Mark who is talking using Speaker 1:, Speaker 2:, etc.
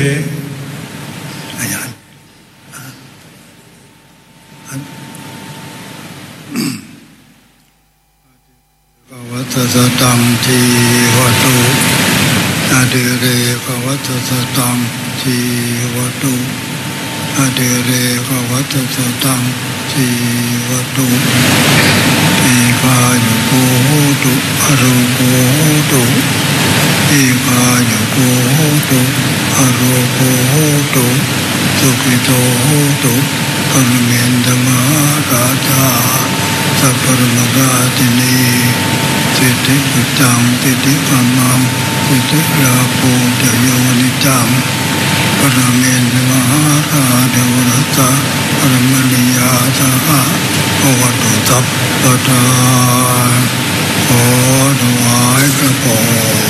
Speaker 1: อาจารย์ภวัตสตังทีวตุอดิเรภวัตสตังทีวตุอดิเรภวัตสตังทีวตุอีกายุโกตุอรูโกตุอีกายุโกตุอรูโกตุสุขิโตตุปรเมนธมราชาสัพพะมราชินีสิทธิปุจจังสิทธิธรรมังสิทธิราโภจโยนิจังปรเมนธมราชวรัสสะปรมณียาสหะภวตุสัพพทาขอถวายพระพร